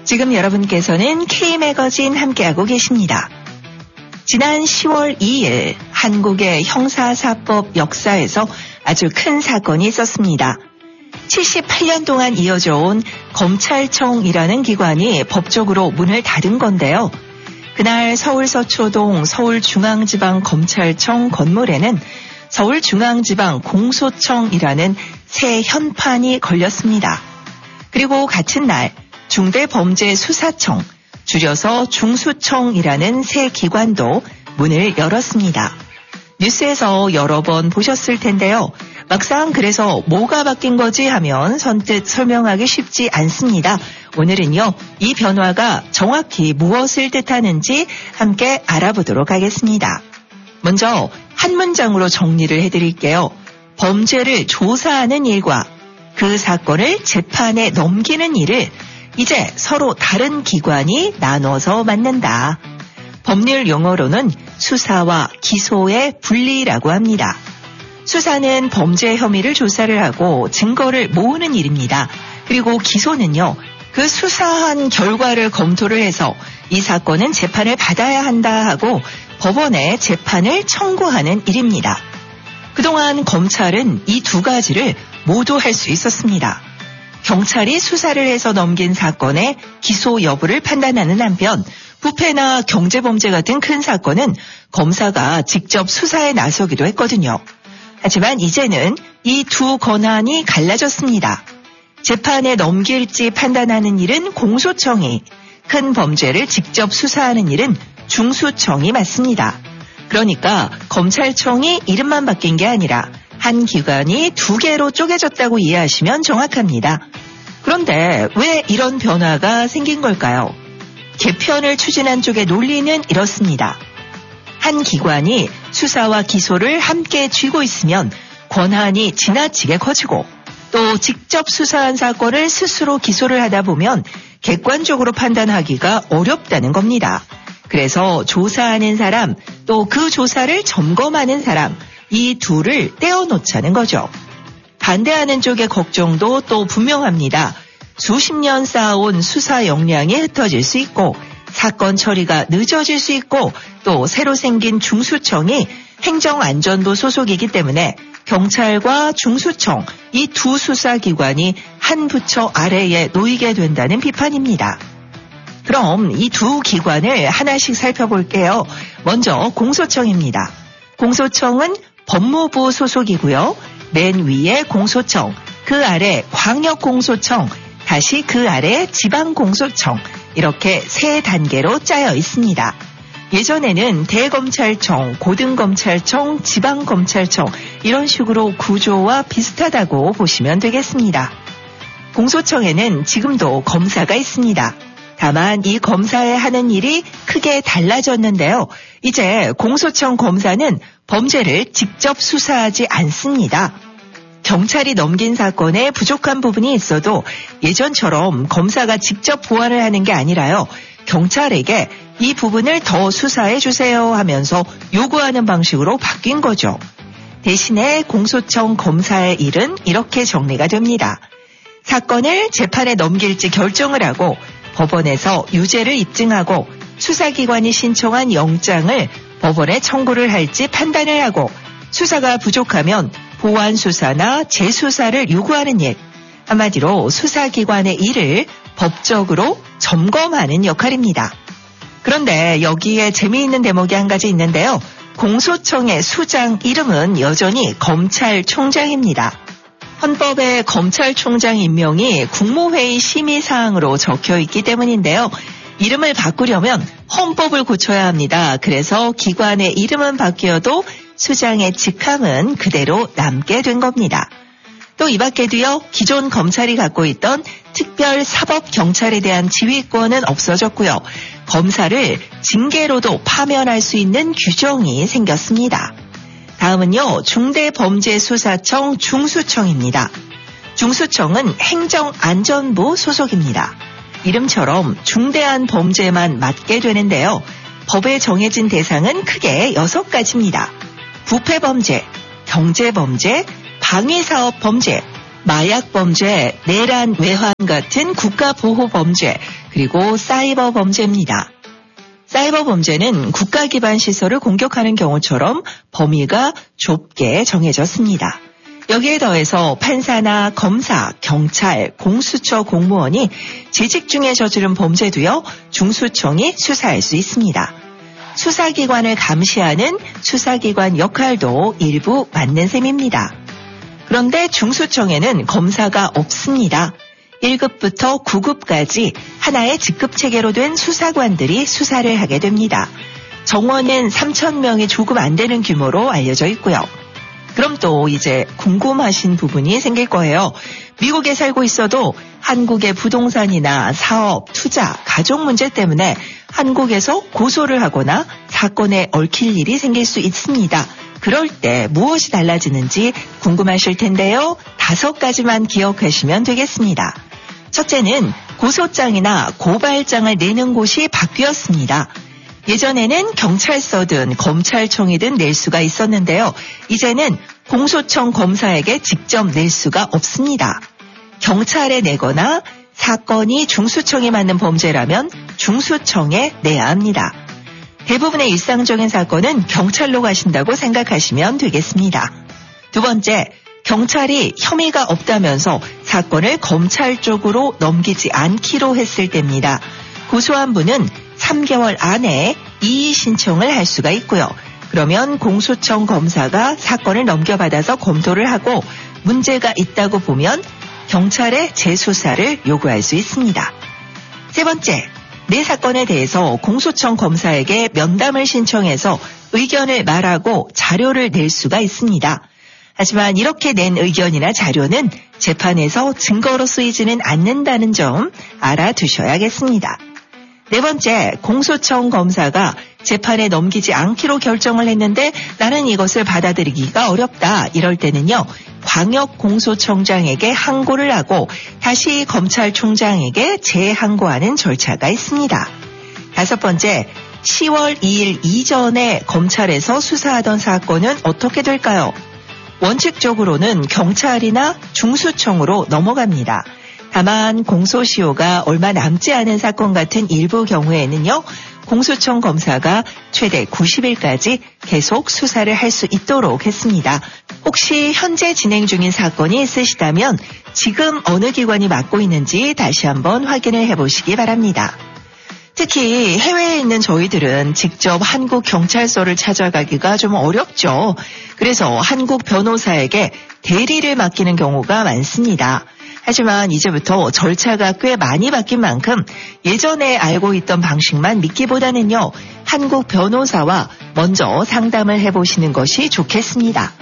지금 여러분께서는 K매거진 함께하고 계십니다. 지난 10월 2일 한국의 형사사법 역사에서 아주 큰 사건이 있었습니다. 78년 동안 이어져 온 검찰청이라는 기관이 법적으로 문을 닫은 건데요. 그날 서울서초동 서울중앙지방검찰청 건물에는 서울중앙지방 공소청이라는 새 현판이 걸렸습니다. 그리고 같은 날 중대범죄수사청, 줄여서 중수청이라는 새 기관도 문을 열었습니다. 뉴스에서 여러 번 보셨을 텐데요. 막상 그래서 뭐가 바뀐 거지 하면 선뜻 설명하기 쉽지 않습니다. 오늘은요, 이 변화가 정확히 무엇을 뜻하는지 함께 알아보도록 하겠습니다. 먼저 한 문장으로 정리를 해드릴게요. 범죄를 조사하는 일과 그 사건을 재판에 넘기는 일을 이제 서로 다른 기관이 나눠서 맡는다. 법률 용어로는 수사와 기소의 분리라고 합니다. 수사는 범죄 혐의를 조사를 하고 증거를 모으는 일입니다. 그리고 기소는요, 그 수사한 결과를 검토를 해서 이 사건은 재판을 받아야 한다 하고 법원에 재판을 청구하는 일입니다. 그동안 검찰은 이 두 가지를 모두 할 수 있었습니다. 경찰이 수사를 해서 넘긴 사건의 기소 여부를 판단하는 한편 부패나 경제범죄 같은 큰 사건은 검사가 직접 수사에 나서기도 했거든요. 하지만 이제는 이 두 권한이 갈라졌습니다. 재판에 넘길지 판단하는 일은 공소청이, 큰 범죄를 직접 수사하는 일은 중수청이 맡습니다. 그러니까 검찰청이 이름만 바뀐 게 아니라 한 기관이 두 개로 쪼개졌다고 이해하시면 정확합니다. 그런데 왜 이런 변화가 생긴 걸까요? 개편을 추진한 쪽의 논리는 이렇습니다. 한 기관이 수사와 기소를 함께 쥐고 있으면 권한이 지나치게 커지고 또 직접 수사한 사건을 스스로 기소를 하다 보면 객관적으로 판단하기가 어렵다는 겁니다. 그래서 조사하는 사람, 또 그 조사를 점검하는 사람, 이 둘을 떼어놓자는 거죠. 반대하는 쪽의 걱정도 또 분명합니다. 수십 년 쌓아온 수사 역량이 흩어질 수 있고 사건 처리가 늦어질 수 있고 또 새로 생긴 중수청이 행정안전부 소속이기 때문에 경찰과 중수청, 이 두 수사기관이 한 부처 아래에 놓이게 된다는 비판입니다. 그럼 이 두 기관을 하나씩 살펴볼게요. 먼저 공소청입니다. 공소청은 법무부 소속이고요. 맨 위에 공소청, 그 아래 광역공소청, 다시 그 아래 지방공소청, 이렇게 세 단계로 짜여 있습니다. 예전에는 대검찰청, 고등검찰청, 지방검찰청 이런 식으로 구조와 비슷하다고 보시면 되겠습니다. 공소청에는 지금도 검사가 있습니다. 다만 이 검사의 하는 일이 크게 달라졌는데요. 이제 공소청 검사는 범죄를 직접 수사하지 않습니다. 경찰이 넘긴 사건에 부족한 부분이 있어도 예전처럼 검사가 직접 보완을 하는 게 아니라요. 경찰에게 이 부분을 더 수사해 주세요 하면서 요구하는 방식으로 바뀐 거죠. 대신에 공소청 검사의 일은 이렇게 정리가 됩니다. 사건을 재판에 넘길지 결정을 하고 법원에서 유죄를 입증하고 수사기관이 신청한 영장을 법원에 청구를 할지 판단을 하고 수사가 부족하면 보완 수사나 재수사를 요구하는 일, 한마디로 수사기관의 일을 법적으로 점검하는 역할입니다. 그런데 여기에 재미있는 대목이 한 가지 있는데요. 공소청의 수장 이름은 여전히 검찰총장입니다. 헌법에 검찰총장 임명이 국무회의 심의사항으로 적혀있기 때문인데요. 이름을 바꾸려면 헌법을 고쳐야 합니다. 그래서 기관의 이름은 바뀌어도 수장의 직함은 그대로 남게 된 겁니다. 또 이 밖에도요, 기존 검찰이 갖고 있던 특별사법경찰에 대한 지휘권은 없어졌고요. 검사를 징계로도 파면할 수 있는 규정이 생겼습니다. 다음은요, 중대범죄수사청 중수청입니다. 중수청은 행정안전부 소속입니다. 이름처럼 중대한 범죄만 맡게 되는데요. 법에 정해진 대상은 크게 6가지입니다. 부패범죄, 경제범죄, 방위사업범죄, 마약 범죄, 내란 외환 같은 국가 보호 범죄, 그리고 사이버 범죄입니다. 사이버 범죄는 국가 기반 시설을 공격하는 경우처럼 범위가 좁게 정해졌습니다. 여기에 더해서 판사나 검사, 경찰, 공수처 공무원이 재직 중에 저지른 범죄도요, 중수청이 수사할 수 있습니다. 수사기관을 감시하는 수사기관 역할도 일부 맡는 셈입니다. 그런데 중수청에는 검사가 없습니다. 1급부터 9급까지 하나의 직급체계로 된 수사관들이 수사를 하게 됩니다. 정원은 3,000명이 조금 안 되는 규모로 알려져 있고요. 그럼 또 이제 궁금하신 부분이 생길 거예요. 미국에 살고 있어도 한국의 부동산이나 사업, 투자, 가족 문제 때문에 한국에서 고소를 하거나 사건에 얽힐 일이 생길 수 있습니다. 그럴 때 무엇이 달라지는지 궁금하실 텐데요. 5가지만 기억하시면 되겠습니다. 첫째는 고소장이나 고발장을 내는 곳이 바뀌었습니다. 예전에는 경찰서든 검찰청이든 낼 수가 있었는데요. 이제는 공소청 검사에게 직접 낼 수가 없습니다. 경찰에 내거나 사건이 중수청에 맞는 범죄라면 중수청에 내야 합니다. 대부분의 일상적인 사건은 경찰로 가신다고 생각하시면 되겠습니다. 두 번째, 경찰이 혐의가 없다면서 사건을 검찰 쪽으로 넘기지 않기로 했을 때입니다. 고소한 분은 3개월 안에 이의 신청을 할 수가 있고요. 그러면 공수청 검사가 사건을 넘겨받아서 검토를 하고 문제가 있다고 보면 경찰에 재수사를 요구할 수 있습니다. 세 번째, 내 사건에 대해서 공수청 검사에게 면담을 신청해서 의견을 말하고 자료를 낼 수가 있습니다. 하지만 이렇게 낸 의견이나 자료는 재판에서 증거로 쓰이지는 않는다는 점 알아두셔야겠습니다. 네 번째, 공소청 검사가 재판에 넘기지 않기로 결정을 했는데 나는 이것을 받아들이기가 어렵다. 이럴 때는요, 광역공소청장에게 항고를 하고 다시 검찰총장에게 재항고하는 절차가 있습니다. 다섯 번째, 10월 2일 이전에 검찰에서 수사하던 사건은 어떻게 될까요? 원칙적으로는 경찰이나 중수청으로 넘어갑니다. 다만 공소시효가 얼마 남지 않은 사건 같은 일부 경우에는요, 공수청 검사가 최대 90일까지 계속 수사를 할 수 있도록 했습니다. 혹시 현재 진행 중인 사건이 있으시다면 지금 어느 기관이 맡고 있는지 다시 한번 확인을 해보시기 바랍니다. 특히 해외에 있는 저희들은 직접 한국 경찰서를 찾아가기가 좀 어렵죠. 그래서 한국 변호사에게 대리를 맡기는 경우가 많습니다. 하지만 이제부터 절차가 꽤 많이 바뀐 만큼 예전에 알고 있던 방식만 믿기보다는요, 한국 변호사와 먼저 상담을 해보시는 것이 좋겠습니다.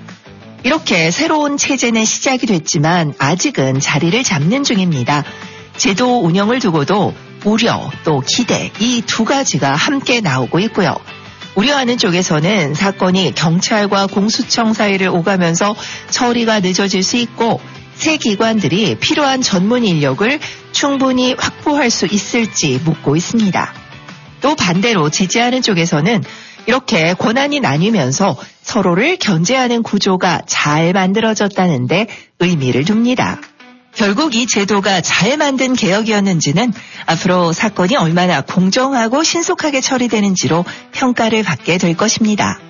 이렇게 새로운 체제는 시작이 됐지만 아직은 자리를 잡는 중입니다. 제도 운영을 두고도 우려 또 기대, 이 두 가지가 함께 나오고 있고요. 우려하는 쪽에서는 사건이 경찰과 공수청 사이를 오가면서 처리가 늦어질 수 있고 새 기관들이 필요한 전문 인력을 충분히 확보할 수 있을지 묻고 있습니다. 또 반대로 지지하는 쪽에서는 이렇게 권한이 나뉘면서 서로를 견제하는 구조가 잘 만들어졌다는데 의미를 둡니다. 결국 이 제도가 잘 만든 개혁이었는지는 앞으로 사건이 얼마나 공정하고 신속하게 처리되는지로 평가를 받게 될 것입니다.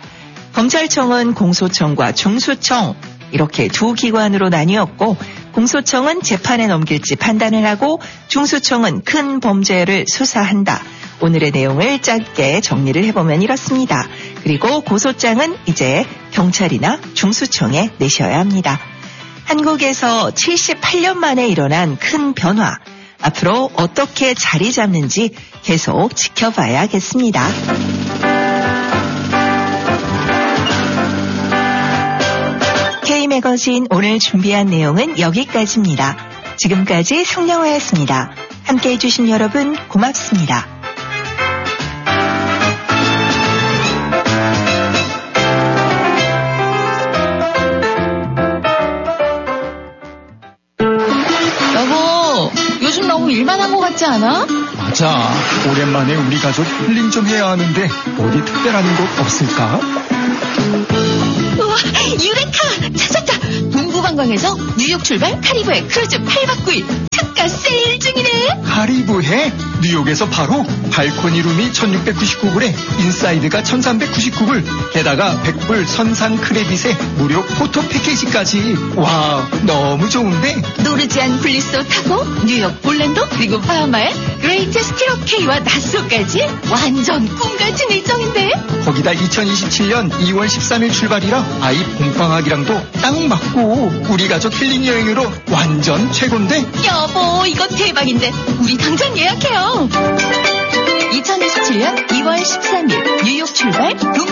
검찰청은 공소청과 중수청 이렇게 두 기관으로 나뉘었고 공소청은 재판에 넘길지 판단을 하고 중수청은 큰 범죄를 수사한다. 오늘의 내용을 짧게 정리를 해보면 이렇습니다. 그리고 고소장은 이제 경찰이나 중수청에 내셔야 합니다. 한국에서 78년 만에 일어난 큰 변화, 앞으로 어떻게 자리 잡는지 계속 지켜봐야겠습니다. K매거진 오늘 준비한 내용은 여기까지입니다. 지금까지 성령화였습니다. 함께해 주신 여러분 고맙습니다. 여보, 요즘 너무 일만 한 것 같지 않아? 맞아. 오랜만에 우리 가족 힐링 좀 해야 하는데 어디 특별한 곳 없을까? 우와, 유레카! 찾았다! 동구 관광에서 뉴욕 출발 카리브해 크루즈 8박 9일 특가 세일 중이네. 카리브해? 뉴욕에서 바로 발코니 룸이 1699불에 인사이드가 1399불, 게다가 100불 선상 크레딧에 무료 포토 패키지까지. 와, 너무 좋은데? 노르지안 블리스호 타고 뉴욕 올랜도 그리고 바하마의 그레이트 스티럽 K와 나소까지 완전 꿈같은 일정인데. 거기다 2027년 2월 13일 출발이라 아이 봄방학이랑도 딱 맞고 우리 가족 힐링 여행으로 완전 최고인데? 여보, 이거 대박인데 우리 당장 예약해요. 2027년 2월 13일 뉴욕 출발 룸